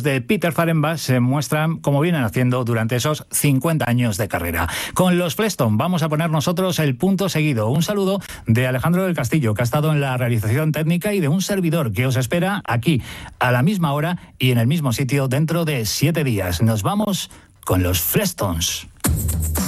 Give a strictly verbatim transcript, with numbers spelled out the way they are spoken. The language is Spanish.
de Peter Fahrenbach se muestran como vienen haciendo durante esos cincuenta años de carrera. Con los Fleston vamos a poner nosotros el punto seguido. Un saludo de Alejandro del Castillo, que ha estado en la realización técnica, y de un servidor que os espera aquí a la misma hora y en el mismo sitio dentro de siete días. Nos vamos con los Flestons.